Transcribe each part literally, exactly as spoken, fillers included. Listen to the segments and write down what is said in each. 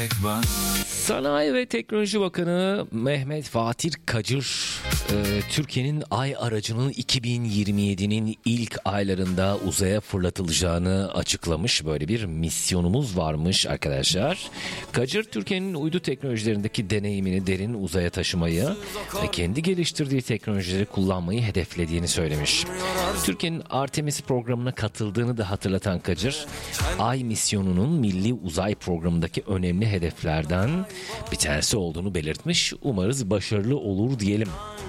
Sanayi ve Teknoloji Bakanı Mehmet Fatih Kacır, e, Türkiye'nin ay aracının iki bin yirmi yedinin ilk aylarında uzaya fırlatılacağını açıklamış. Böyle bir misyonumuz varmış arkadaşlar. Kacır, Türkiye'nin uydu teknolojilerindeki deneyimini derin uzaya taşımayı ve kendi geliştirdiği teknolojileri kullanmayı hedeflediğini söylemiş. Türkiye'nin Artemis programına katıldığını da hatırlatan Kacır, ay misyonunun Milli Uzay Programı'ndaki önemli hedeflerden bir tanesi olduğunu belirtmiş. Umarız başarılı olur diyelim.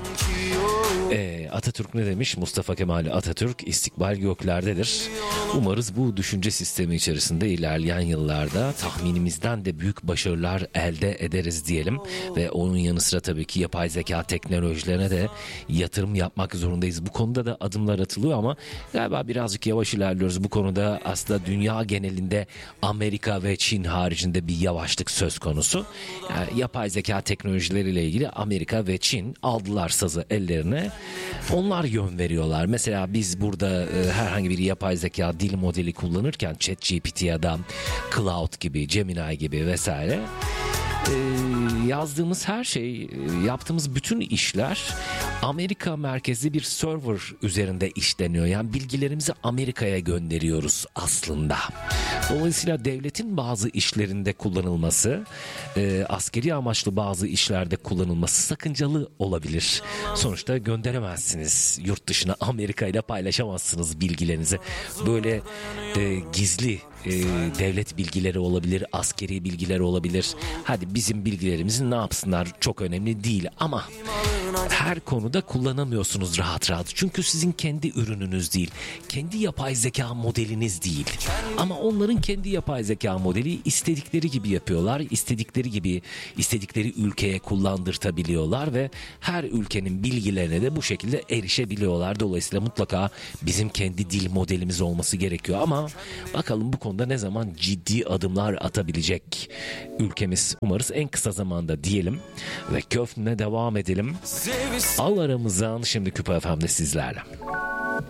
Ee, Atatürk ne demiş? Mustafa Kemal Atatürk, istikbal göklerdedir. Umarız bu düşünce sistemi içerisinde ilerleyen yıllarda tahminimizden de büyük başarılar elde ederiz diyelim. Ve onun yanı sıra tabii ki yapay zeka teknolojilerine de yatırım yapmak zorundayız. Bu konuda da adımlar atılıyor ama galiba birazcık yavaş ilerliyoruz. Bu konuda aslında dünya genelinde Amerika ve Çin haricinde bir yavaşlık söz konusu. Yani yapay zeka teknolojileriyle ilgili Amerika ve Çin aldılar sazı ellerine. Onlar yön veriyorlar. Mesela biz burada e, herhangi bir yapay zeka dil modeli kullanırken ChatGPT ya da Cloud gibi, Gemini gibi vesaire e, yazdığımız her şey, e, yaptığımız bütün işler Amerika merkezli bir server üzerinde işleniyor. Yani bilgilerimizi Amerika'ya gönderiyoruz aslında. Dolayısıyla devletin bazı işlerinde kullanılması, e, askeri amaçlı bazı işlerde kullanılması sakıncalı olabilir. Sonuçta gönderemezsiniz yurt dışına, Amerika ile paylaşamazsınız bilgilerinizi. Böyle e, gizli e, devlet bilgileri olabilir, askeri bilgileri olabilir. Hadi bizim bilgilerimizi ne yapsınlar çok önemli değil ama her konuda kullanamıyorsunuz rahat rahat. Çünkü sizin kendi ürününüz değil, kendi yapay zeka modeliniz değil. Ama onların kendi yapay zeka modeli istedikleri gibi yapıyorlar, istedikleri gibi istedikleri ülkeye kullandırtabiliyorlar ve her ülkenin bilgilerine de bu şekilde erişebiliyorlar. Dolayısıyla mutlaka bizim kendi dil modelimiz olması gerekiyor ama bakalım bu konuda ne zaman ciddi adımlar atabilecek ülkemiz. Umarız en kısa zamanda diyelim ve köfne devam edelim. Al aramızdan şimdi Küpa F M'de sizlerle.